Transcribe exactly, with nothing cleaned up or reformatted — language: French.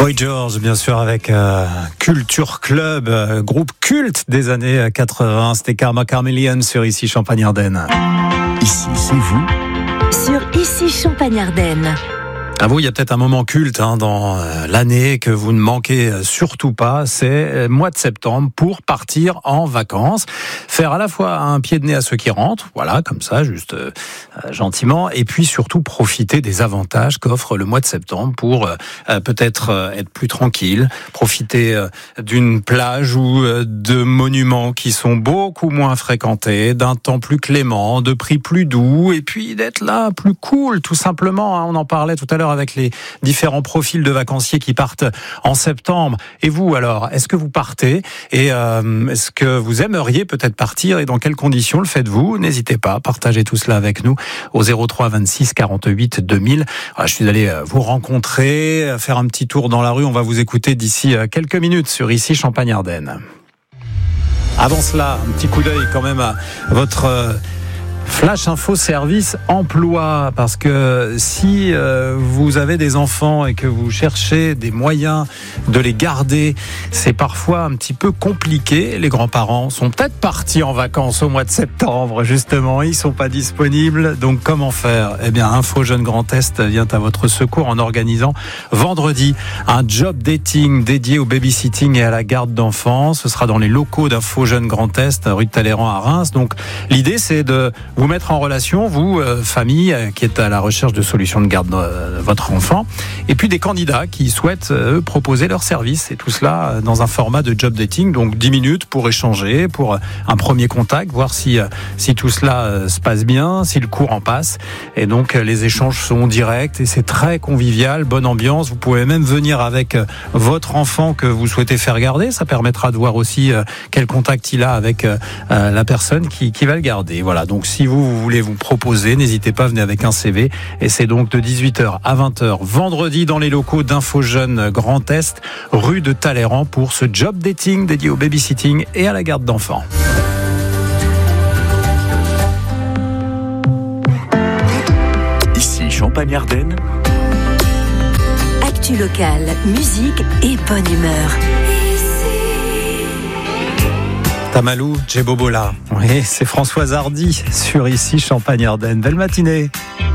Boy George, bien sûr, avec euh, Culture Club, euh, groupe culte des années quatre-vingts. C'était Karma Chameleon sur Ici Champagne-Ardenne. Ici, c'est vous. Sur Ici Champagne-Ardenne. À vous, il y a peut-être un moment culte hein, dans euh, l'année que vous ne manquez surtout pas, c'est le mois de septembre pour partir en vacances, faire à la fois un pied de nez à ceux qui rentrent, voilà, comme ça, juste euh, gentiment, et puis surtout profiter des avantages qu'offre le mois de septembre pour euh, peut-être euh, être plus tranquille, profiter euh, d'une plage ou euh, de monuments qui sont beaucoup moins fréquentés, d'un temps plus clément, de prix plus doux, et puis d'être là plus cool, tout simplement, hein, on en parlait tout à l'heure avec les différents profils de vacanciers qui partent en septembre. Et vous alors, est-ce que vous partez et euh, est-ce que vous aimeriez peut-être partir et dans quelles conditions le faites-vous? N'hésitez pas, partagez tout cela avec nous au zéro trois vingt-six quarante-huit deux mille. Voilà, je suis allé vous rencontrer, faire un petit tour dans la rue. On va vous écouter d'ici quelques minutes sur Ici Champagne-Ardenne. Avant cela, un petit coup d'œil quand même à votre euh, Flash Info Service Emploi, parce que si euh, vous avez des enfants et que vous cherchez des moyens de les garder, c'est parfois un petit peu compliqué. Les grands-parents sont peut-être partis en vacances au mois de septembre, justement, ils sont pas disponibles. Donc comment faire? Eh bien, Info Jeune Grand Est vient à votre secours en organisant vendredi un job dating dédié au babysitting et à la garde d'enfants. Ce sera dans les locaux d'Info Jeune Grand Est, rue de Talleyrand à Reims. Donc l'idée, c'est de vous mettre en relation, vous, euh, famille, euh, qui est à la recherche de solutions de garde de euh, votre enfant, et puis des candidats qui souhaitent euh, proposer leurs services, et tout cela euh, dans un format de job dating, donc dix minutes pour échanger, pour euh, un premier contact, voir si, euh, si tout cela euh, se passe bien, si le courant passe, et donc euh, les échanges sont directs, et c'est très convivial, bonne ambiance. Vous pouvez même venir avec euh, votre enfant que vous souhaitez faire garder, ça permettra de voir aussi euh, quel contact il a avec euh, euh, la personne qui, qui va le garder. Voilà, donc si vous, vous voulez vous proposer, n'hésitez pas, venez avec un C V. Et c'est donc de dix-huit heures à vingt heures vendredi dans les locaux d'Info Jeune Grand Est, rue de Talleyrand, pour ce job dating dédié au babysitting et à la garde d'enfants. Ici Champagne-Ardenne. Actu locale, musique et bonne humeur. Tamalou, Djebobola. Oui, c'est Françoise Hardy sur Ici Champagne-Ardenne. Belle matinée.